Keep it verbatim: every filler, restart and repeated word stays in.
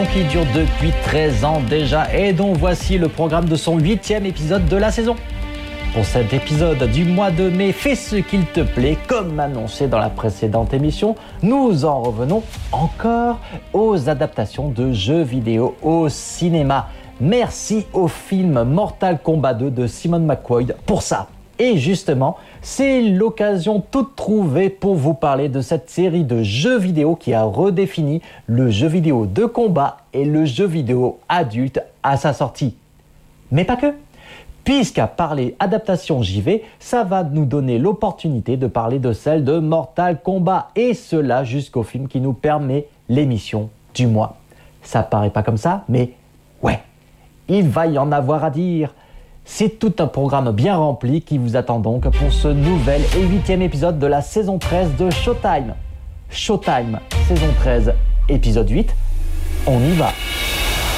qui dure depuis treize ans déjà et dont voici le programme de son huitième épisode de la saison. Pour cet épisode du mois de mai, fais ce qu'il te plaît, comme annoncé dans la précédente émission, nous en revenons encore aux adaptations de jeux vidéo au cinéma. Merci au film Mortal Kombat deux de Simon McQuoid pour ça. Et justement, c'est l'occasion toute trouvée pour vous parler de cette série de jeux vidéo qui a redéfini le jeu vidéo de combat et le jeu vidéo adulte à sa sortie. Mais pas que, puisqu'à parler adaptation J V, ça va nous donner l'opportunité de parler de celle de Mortal Kombat, et cela jusqu'au film qui nous permet l'émission du mois. Ça paraît pas comme ça, mais ouais, il va y en avoir à dire. C'est tout un programme bien rempli qui vous attend donc pour ce nouvel et huitième épisode de la saison treize de Showtime. Showtime, saison treize, épisode huit, on y va.